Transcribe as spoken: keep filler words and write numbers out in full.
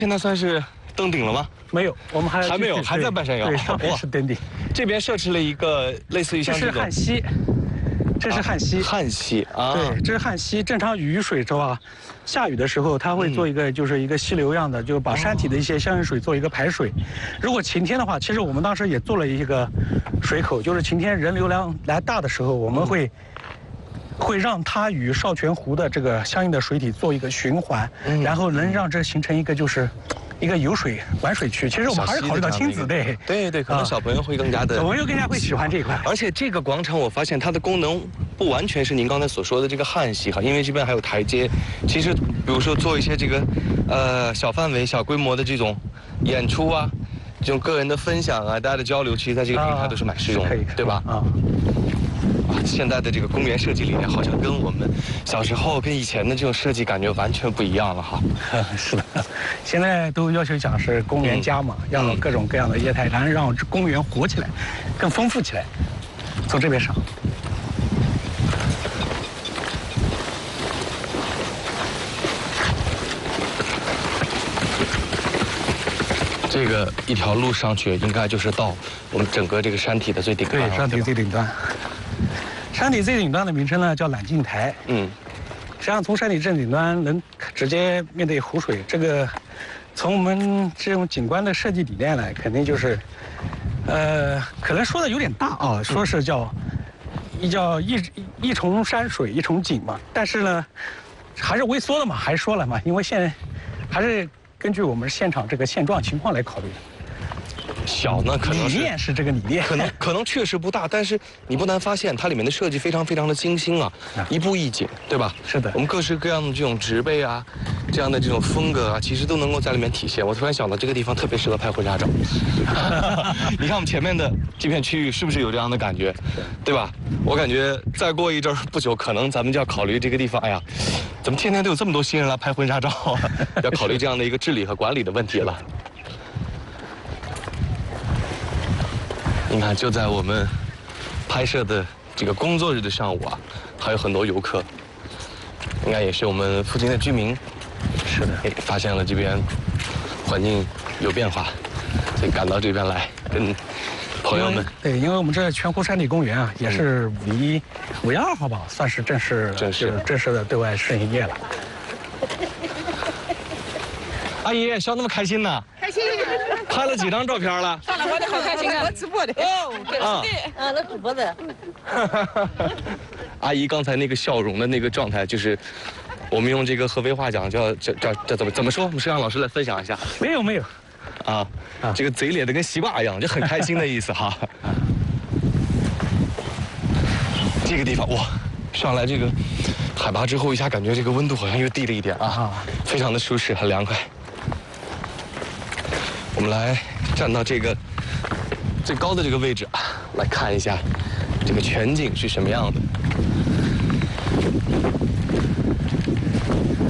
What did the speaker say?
现在算是登顶了吗？ 没有，我们还还没有，还在半山腰。 对，上面是登顶。 这边设置了一个类似于像这是汉溪，这是汉溪。 汉溪啊， 对，这是汉溪。正常雨水是吧？下雨的时候，它会做一个就是一个溪流样的，就把山体的一些降雨水做一个排水。如果晴天的话，其实我们当时也做了一个水口，就是晴天人流量来大的时候，我们会。会让它与少泉湖的这个相应的水体做一个循环，嗯、然后能让这形成一个就是一个游水玩水区。其实我们还是考虑到亲子对对对，可能小朋友会更加的， 小朋友更加会喜欢这一块。 而且这个广场我发现它的功能不完全是您刚才所说的这个汉溪哈，因为这边还有台阶。其实比如说做一些这个呃小范围、小规模的这种演出啊，这种个人的分享啊，大家的交流，其实在这个平台都是蛮适用的，对吧？啊。现在的这个公园设计理念好像跟我们小时候、跟以前的这种设计感觉完全不一样了哈。 是的，现在都要求讲是公园家嘛，嗯、要各种各样的业态，然后让公园活起来，更丰富起来。从这边上。 这个一条路上去，应该就是到我们整个这个山体的最顶端。 对，山体最顶端。山体最顶端的名称呢叫揽镜台。嗯，实际上从山体正顶端能直接面对湖水，这个从我们这种景观的设计理念来，肯定就是，呃，可能说的有点大啊，说是叫一叫一一重山水一重景嘛，但是呢，还是微缩了嘛，还说了嘛，因为现在还是根据我们现场这个现状情况来考虑的。 小呢，可能理念是这个理念， 可能可能确实不大，但是你不难发现它里面的设计非常非常的精心啊，一步一景，对吧？ 是的， 我们各式各样的这种植被啊，这样的这种风格啊，其实都能够在里面体现。我突然想到，这个地方特别适合拍婚纱照。你看我们前面的这片区域是不是有这样的感觉，对吧？我感觉再过一阵不久，可能咱们就要考虑这个地方，哎呀，怎么天天都有这么多新人来拍婚纱照啊？要考虑这样的一个治理和管理的问题了。你看，就在我们拍摄的这个工作日的上午啊，还有很多游客，应该也是我们附近的居民。 是的， 发现了这边环境有变化，所以赶到这边来跟朋友们。 对，因为我们这泉湖山体公园啊，也是五一五月二号吧，算是正式正式正式的对外试营业了。 阿姨笑那么开心呢？ 开心。 拍了几张照片了？ 上来玩的好开心啊！我直播的。哦，对啊，啊，那直播的。 阿姨刚才那个笑容的那个状态，就是我们用这个合肥话讲叫叫叫叫怎么怎么说？我们摄像老师来分享一下。 没有没有， 啊，啊这个嘴咧的跟西瓜一样，就很开心的意思哈。这个地方哇，上来这个海拔之后，一下感觉这个温度好像又低了一点啊，非常的舒适，很凉快。我们来站到这个最高的这个位置，来看一下这个全景是什么样的。